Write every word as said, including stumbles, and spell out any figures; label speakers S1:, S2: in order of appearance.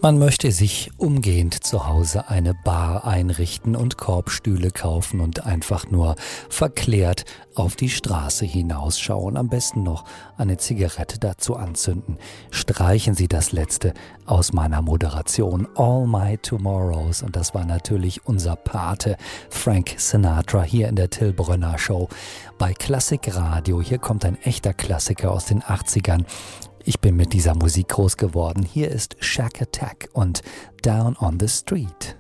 S1: Man möchte sich umgehend zu Hause eine Bar einrichten und Korbstühle kaufen und einfach nur verklärt auf die Straße hinausschauen. Am besten noch eine Zigarette dazu anzünden. Streichen Sie das Letzte aus meiner Moderation. All My Tomorrows. Und das war natürlich unser Pate Frank Sinatra hier in der Till Brönner Show bei Klassik Radio. Hier kommt ein echter Klassiker aus den achtzigern. Ich bin mit dieser Musik groß geworden. Hier ist Shack Attack und Down on the Street.